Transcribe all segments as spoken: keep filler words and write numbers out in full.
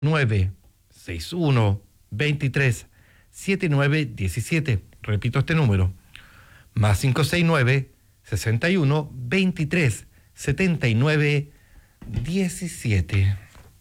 nueve seis uno veintitrés setenta y nueve diecisiete. Repito este número, más cinco seis nueve sesenta y uno veintitrés setenta y nueve diecisiete.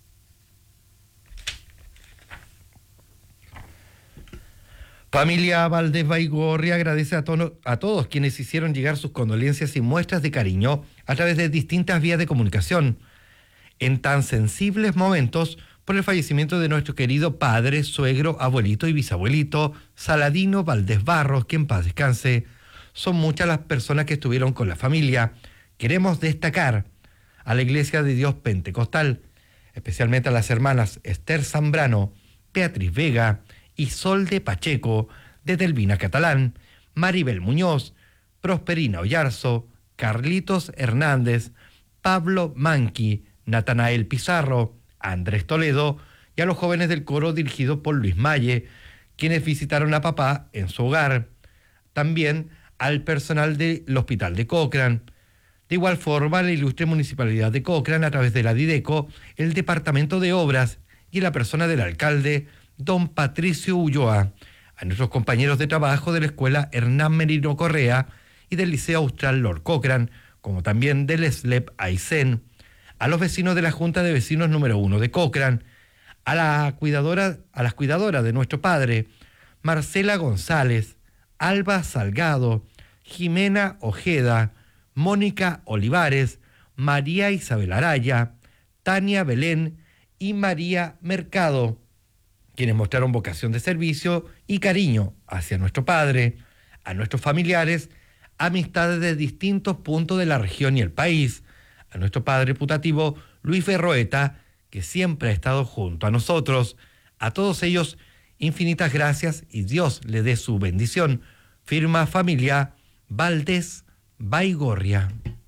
Familia Valdés Baigorria agradece a, tono, a todos quienes hicieron llegar sus condolencias y muestras de cariño a través de distintas vías de comunicación en tan sensibles momentos por el fallecimiento de nuestro querido padre, suegro, abuelito y bisabuelito Saladino Valdés Barros, que en paz descanse. Son muchas las personas que estuvieron con la familia. Queremos destacar a la Iglesia de Dios Pentecostal, especialmente a las hermanas Esther Zambrano, Beatriz Vega y Solde Pacheco, de Delvina Catalán, Maribel Muñoz, Prosperina Oyarzo, Carlitos Hernández, Pablo Manqui, Natanael Pizarro, Andrés Toledo y a los jóvenes del coro dirigido por Luis Malle, quienes visitaron a papá en su hogar. También al personal del Hospital de Cochrane. De igual forma, la ilustre Municipalidad de Cochrane, a través de la Dideco, el Departamento de Obras y la persona del alcalde, don Patricio Ulloa, a nuestros compañeros de trabajo de la Escuela Hernán Merino Correa y del Liceo Austral Lord Cochrane, como también del S L E P Aysén, a los vecinos de la Junta de Vecinos número uno de Cochrane, a la cuidadora, a las cuidadoras de nuestro padre, Marcela González, Alba Salgado, Jimena Ojeda, Mónica Olivares, María Isabel Araya, Tania Belén y María Mercado, quienes mostraron vocación de servicio y cariño hacia nuestro padre, a nuestros familiares, amistades de distintos puntos de la región y el país, a nuestro padre putativo Luis Berroeta, que siempre ha estado junto a nosotros. A todos ellos, infinitas gracias y Dios le dé su bendición. Firma familia Valdés Baigorria.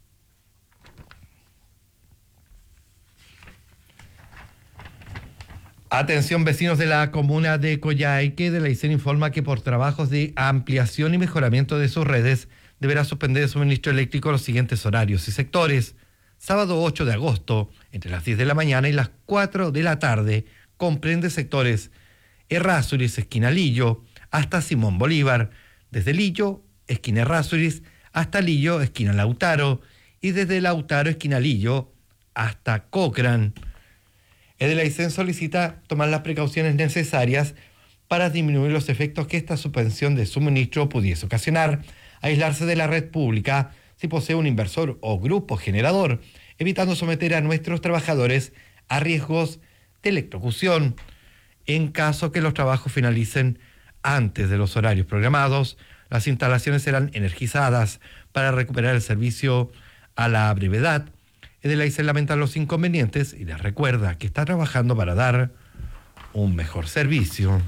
Atención, vecinos de la comuna de Coyhaique, de la Aysén informa que por trabajos de ampliación y mejoramiento de sus redes deberá suspender el suministro eléctrico a los siguientes horarios y sectores. Sábado ocho de agosto, entre las diez de la mañana y las cuatro de la tarde, comprende sectores Errázuriz, esquina Lillo, hasta Simón Bolívar, desde Lillo, esquina Errázuriz, hasta Lillo, esquina Lautaro, y desde Lautaro, esquina Lillo, hasta Cochrane. El Aysén solicita tomar las precauciones necesarias para disminuir los efectos que esta suspensión de suministro pudiese ocasionar, aislarse de la red pública si posee un inversor o grupo generador, evitando someter a nuestros trabajadores a riesgos de electrocución. En caso que los trabajos finalicen antes de los horarios programados, las instalaciones serán energizadas para recuperar el servicio a la brevedad. El Aysén lamenta los inconvenientes y les recuerda que está trabajando para dar un mejor servicio.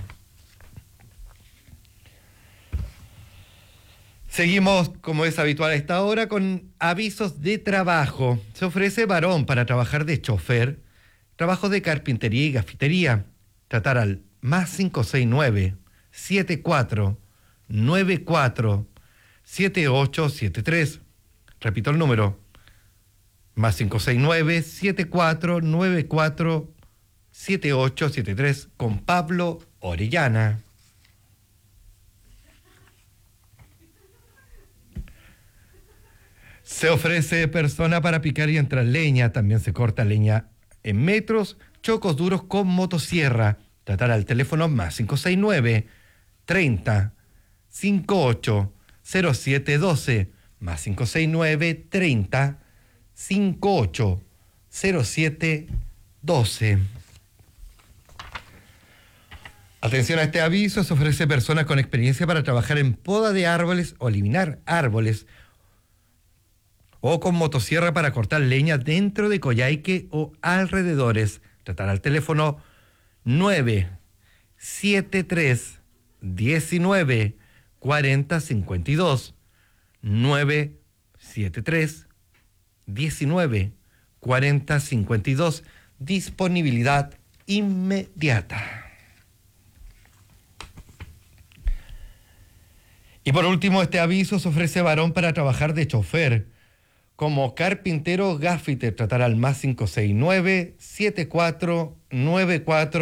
Seguimos, como es habitual a esta hora, con avisos de trabajo. Se ofrece varón para trabajar de chofer, trabajos de carpintería y gafitería. Tratar al más cinco seis nueve, siete cuatro nueve cuatro, siete ocho siete tres. Repito el número, más cinco seis nueve, siete cuatro nueve cuatro, siete ocho siete tres, con Pablo Orellana. Se ofrece persona para picar y entrar leña. También se corta leña en metros, chocos duros con motosierra. Tratar al teléfono más cinco seis nueve, treinta, cincuenta y ocho, cero siete doce, más cinco seis nueve, treinta, cincuenta y ocho, cero siete doce. Atención a este aviso, se ofrece personas con experiencia para trabajar en poda de árboles o eliminar árboles, o con motosierra para cortar leña dentro de Coyhaique o alrededores. Tratar al teléfono nueve siete tres, diecinueve, cuarenta, cincuenta y dos, nueve siete tres, diecinueve, cuarenta, cincuenta y dos. Disponibilidad inmediata. Y por último, este aviso se ofrece varón para trabajar de chofer. Como carpintero gaffiter, tratar al más cinco seis nueve, siete cuatro nueve cuatro